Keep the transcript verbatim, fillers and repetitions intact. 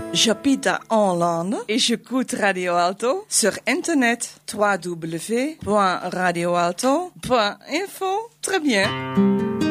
J'habite à Hollande et j'écoute Radio Alto sur internet w w w point radio alto point info. Très bien.